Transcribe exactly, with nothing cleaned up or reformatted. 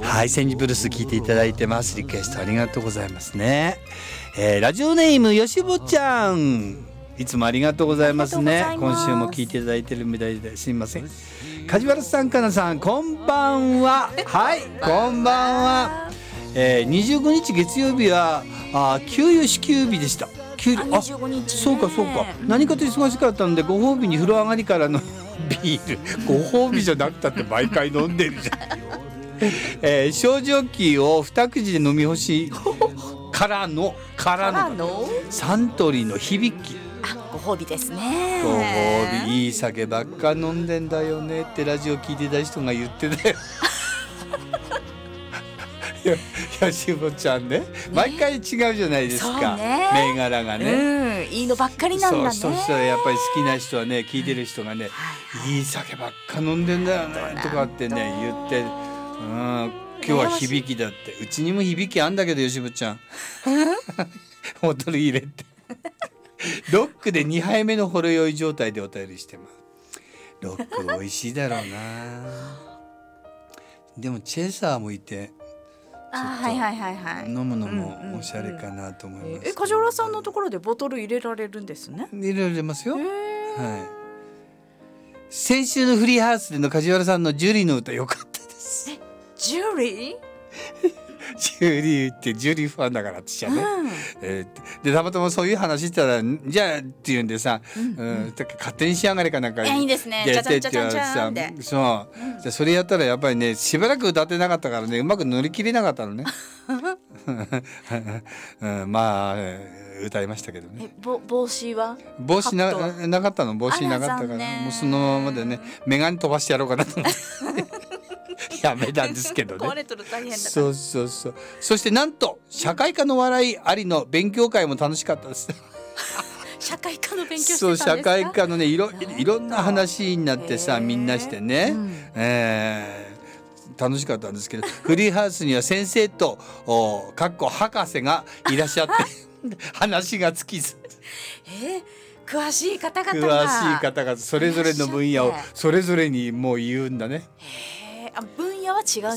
はい、千字ブルース聞いていただいてます。リクエストありがとうございますね。えー、ラジオネームよしぼちゃん、いつもありがとうございますね。今週も聞いていただいてるみたいですいません。梶原さん、かなさん、こんばんは。はい、こんばんは。えー、にじゅうごにち月曜日はあ給油支給日でした。給油、あ、そうかそうか。何かと忙しかったのでご褒美に風呂上がりからのビール、ご褒美じゃなくたって毎回飲んでるじゃん。えー、小ジョッキーを二口で飲み干しからのからのサントリーの響き。 あ、ご褒美ですね。 ご褒美、いい酒ばっか飲んでんだよねってラジオ聞いてた人が言ってたよ。よしぼちゃんね、毎回違うじゃないですか、ね、銘柄がね、 うん、いいのばっかりなんだね。 そうしたらやっぱり好きな人はね、聞いてる人がね、はいはい、いい酒ばっか飲んでんだよねとかってね言って、うん、今日は響きだって。うちにも響きあんだけど、よしぼちゃんボトル入れてロックでにはいめのほろ酔い状態でお便りしてます。ロック美味しいだろうな。でもチェイサーもいて、 あ、はいはいはいはい、 飲むのもおしゃれかなと思います、ね。うんうんうん、 え、梶原さんのところでボトル入れられるんですね。 入れられますよ。はい。先週のフリーハウスでの梶原さんのジュリーの歌良かったです。 え、ジュリージュリーってジュリーファンだから私はね、うん、えー、でたまたまそういう話したら、じゃあって言うんでさ、うんうん、うん、勝手に仕上がれかなんかいいですね、 やってって言われてさ、そう、うん、じゃそれやったらやっぱりね、しばらく歌ってなかったからね、うまく乗り切れなかったのね。うん、まあ歌いましたけどね。 え、ぼ帽子は帽子 な, なかったの。帽子なかったからもうそのままでね、眼鏡飛ばしてやろうかなと思ってやめたんですけどね。 壊れとる大変だから。 そうそうそう。そしてなんと社会科の笑いありの勉強会も楽しかったです。 社会科の勉強してたんですか。 そう、社会科のね、いろいろんな話になってさ、みんなしてね、うん、えー、楽しかったんですけど、フリーハウスには先生とかっこ博士がいらっしゃって話が尽きず。 えー詳しい方々が詳しい方々それぞれの分野をそれぞれにもう言うんだね。 へー、あ、分野は違う